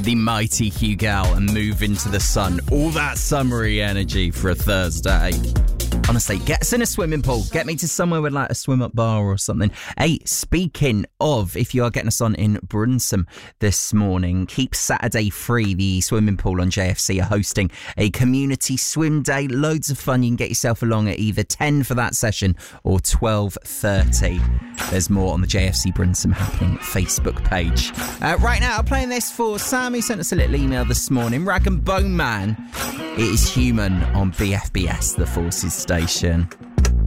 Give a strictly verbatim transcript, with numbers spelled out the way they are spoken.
the mighty Hugal and Move Into the Sun. All that summery energy for a Thursday. Honestly, get us in a swimming pool. Get me to somewhere with like a swim up bar or something. Hey, speaking of, if you are getting us on in Brunsum this morning, keep Saturday free. The swimming pool on J F C are hosting a community swim day. Loads of fun. You can get yourself along at either ten for that session or twelve thirty. There's more on the J F C Brunsum Happening Facebook page. Uh, right now, I'm playing this for Sam, who sent us a little email this morning. Rag and Bone Man. It is Human on B F B S, the Forces station.